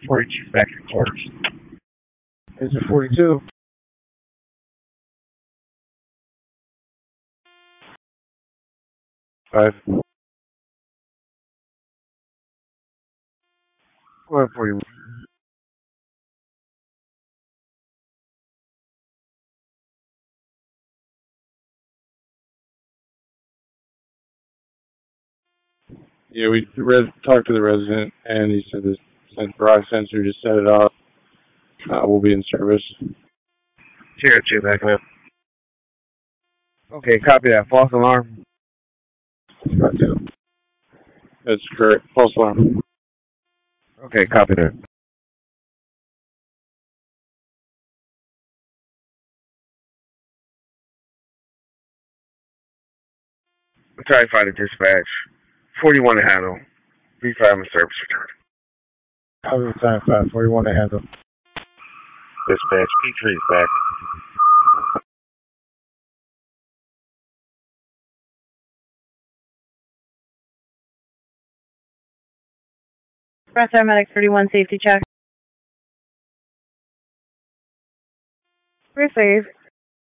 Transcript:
42 back in quarters. Is it 42? 5. Go ahead, 41. Yeah, we talked to the resident, and he said the garage sensor just set it off. We'll be in service. Tier 2 backing up. Okay, copy that. False alarm. That's correct. False alarm. Okay, copy that. I'm trying to find a dispatch. 41 to handle. B5 in service return. Copy time 5. 41 to handle. Dispatch, P3 is back. Press Paramedic 31 safety check. Receive.